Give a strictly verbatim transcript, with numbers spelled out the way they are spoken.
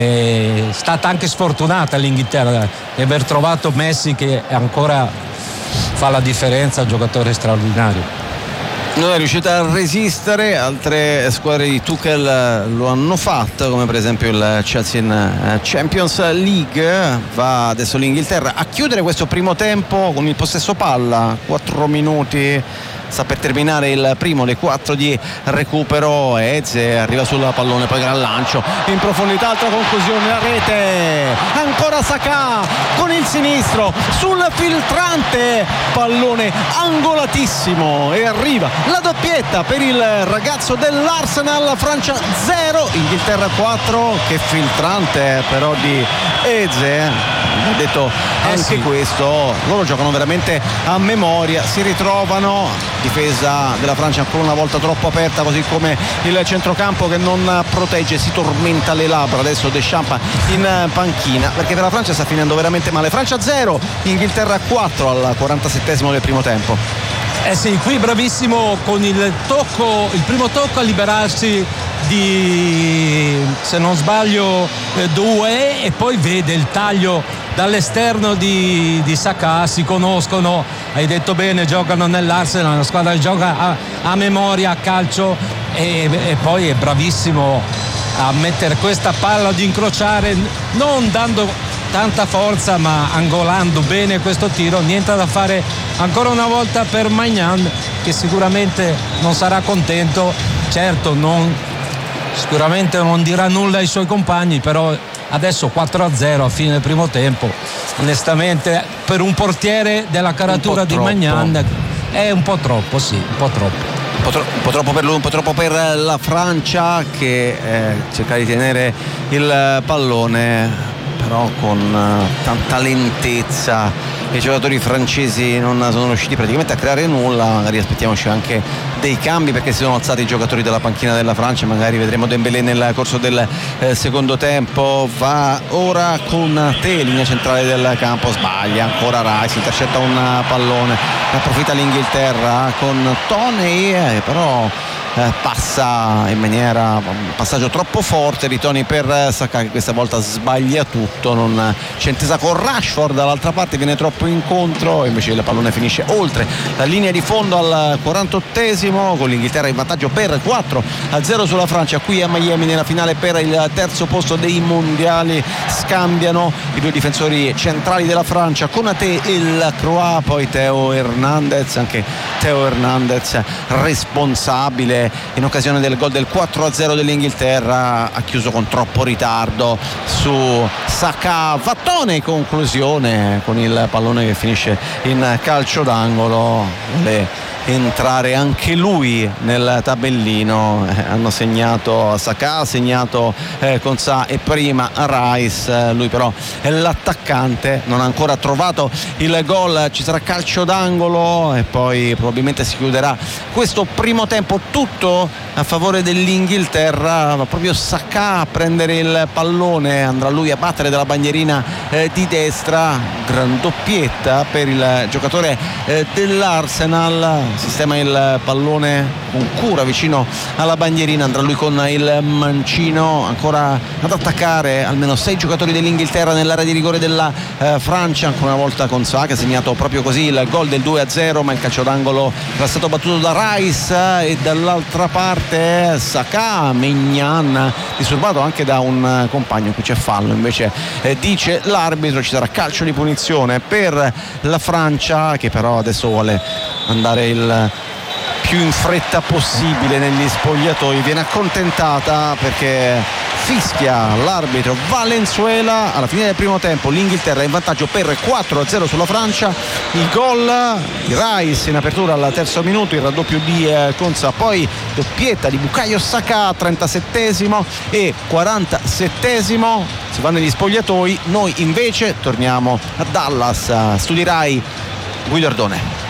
è stata anche sfortunata l'Inghilterra di aver trovato Messi, che ancora fa la differenza, un giocatore straordinario. Non è riuscita a resistere, altre squadre di Tuchel lo hanno fatto, come per esempio il Chelsea in Champions League. Va adesso l'Inghilterra a chiudere questo primo tempo con il possesso palla, quattro minuti, sta per terminare il primo, le quattro di recupero. Eze arriva sul pallone, poi gran lancio in profondità, altra conclusione, la rete, ancora Saka con il sinistro sul filtrante, pallone angolatissimo e arriva la doppietta per il ragazzo dell'Arsenal. Francia zero, Inghilterra quattro. Che filtrante però di Eze, ha detto anche eh sì. Questo, loro giocano veramente a memoria, si ritrovano, difesa della Francia ancora una volta troppo aperta, così come il centrocampo che non protegge, si tormenta le labbra. Adesso Deschamps in panchina, perché per la Francia sta finendo veramente male. Francia zero, Inghilterra quattro al quarantasettesimo del primo tempo. Eh sì, qui bravissimo con il tocco, il primo tocco a liberarsi di, se non sbaglio, eh, due, e poi vede il taglio dall'esterno di, di Saka. Si conoscono, hai detto bene, giocano nell'Arsenal, una squadra che gioca a, a memoria, a calcio, e, e poi è bravissimo a mettere questa palla, ad incrociare, non dando tanta forza ma angolando bene questo tiro. Niente da fare ancora una volta per Maignan, che sicuramente non sarà contento. Certo, non, sicuramente non dirà nulla ai suoi compagni, però adesso quattro a zero a fine del primo tempo, onestamente per un portiere della caratura di Maignan è un po' troppo, sì, un po' troppo. Un po, tro- un po' troppo per lui, un po' troppo per la Francia, che eh, cerca di tenere il pallone, però con uh, tanta lentezza. I giocatori francesi non sono riusciti praticamente a creare nulla. Magari aspettiamoci anche dei cambi, perché si sono alzati i giocatori della panchina della Francia. Magari vedremo Dembélé nel corso del eh, secondo tempo. Va ora con te, linea centrale del campo, sbaglia ancora Rice, intercetta un pallone, approfitta l'Inghilterra con Toney, eh, però Eh, passa in maniera, un passaggio troppo forte di Toney per Saka, che questa volta sbaglia tutto, non c'è intesa con Rashford dall'altra parte, viene troppo incontro, invece il pallone finisce oltre la linea di fondo al quarantottesimo, con l'Inghilterra in vantaggio per quattro a zero sulla Francia. Qui a Miami nella finale per il terzo posto dei mondiali scambiano i due difensori centrali della Francia, Konaté e il Croix, poi Theo Hernandez, anche Theo Hernandez responsabile in occasione del gol del quattro a zero dell'Inghilterra. Ha chiuso con troppo ritardo su Saka. Vattone, conclusione con il pallone che finisce in calcio d'angolo. Le entrare anche lui nel tabellino, eh, hanno segnato Saka, ha segnato eh, Konsa e prima Rice. Eh, lui però è l'attaccante, non ha ancora trovato il gol. Ci sarà calcio d'angolo e poi probabilmente si chiuderà questo primo tempo, tutto a favore dell'Inghilterra. Ma proprio Saka a prendere il pallone, andrà lui a battere dalla bandierina eh, di destra. Gran doppietta per il giocatore eh, dell'Arsenal, sistema il pallone con cura vicino alla bandierina, andrà lui con il mancino ancora ad attaccare. Almeno sei giocatori dell'Inghilterra nell'area di rigore della eh, Francia, ancora una volta con Saka, ha segnato proprio così il gol del due a zero, ma il calcio d'angolo era stato battuto da Rice. E dall'altra parte Saka, Maignan disturbato anche da un compagno. Qui c'è fallo, invece eh, dice l'arbitro. Ci sarà calcio di punizione per la Francia, che però adesso vuole andare il più in fretta possibile negli spogliatoi. Viene accontentata perché fischia l'arbitro Valenzuela alla fine del primo tempo. L'Inghilterra è in vantaggio per quattro a zero sulla Francia. Il gol di Rice in apertura al terzo minuto, il raddoppio di eh, Konsa, poi doppietta di Bukayo Saka trentasettesimo e quarantasettesimo. Si va negli spogliatoi. Noi invece torniamo a Dallas. Studierai Guido Ardone.